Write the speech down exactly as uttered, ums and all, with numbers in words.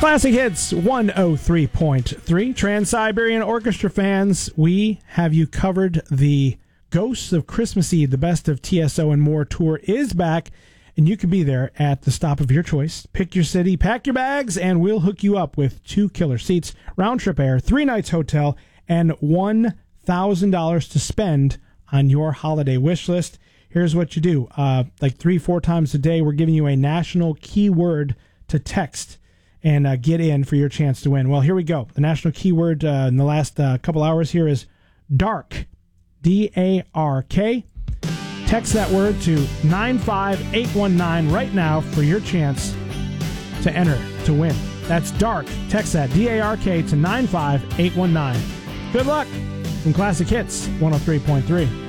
Classic Hits one oh three point three. Trans-Siberian Orchestra fans, we have you covered. The Ghosts of Christmas Eve, the Best of T S O and More tour is back, and you can be there at the stop of your choice. Pick your city, pack your bags, and we'll hook you up with two killer seats, round-trip air, three nights hotel, and one thousand dollars to spend on your holiday wish list. Here's what you do. Uh, like three, four times a day, we're giving you a national keyword to text and uh, get in for your chance to win. Well, here we go. The national keyword uh, in the last uh, couple hours here is dark, D A R K. Text that word to nine five eight one nine right now for your chance to enter to win. That's dark. Text that, D A R K, to nine five eight one nine. Good luck from Classic Hits one oh three point three.